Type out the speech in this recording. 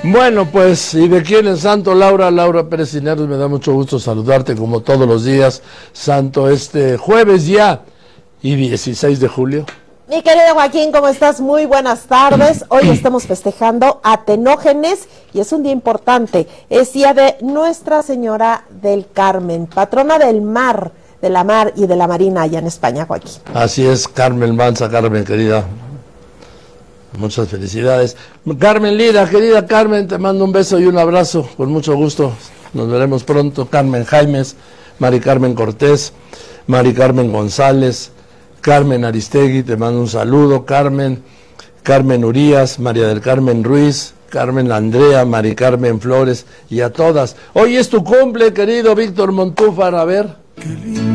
Bueno, pues, ¿y de quién es santo? Laura Pérez Cisneros, me da mucho gusto saludarte como todos los días, santo este jueves ya, y 16 de julio. Mi querido Joaquín, ¿cómo estás? Muy buenas tardes. Hoy estamos festejando a Tenógenes y es un día importante. Es día de Nuestra Señora del Carmen, patrona del mar, de la mar y de la marina allá en España, Joaquín. Así es, Carmen Manza, Carmen, querida. Muchas felicidades. Carmen Lira, querida Carmen, te mando un beso y un abrazo, con mucho gusto. Nos veremos pronto. Carmen Jaimes, Mari Carmen Cortés, Mari Carmen González, Carmen Aristegui, te mando un saludo. Carmen Urías, María del Carmen Ruiz, Carmen Andrea, Mari Carmen Flores y a todas. Hoy es tu cumple, querido Víctor Montúfar, a ver.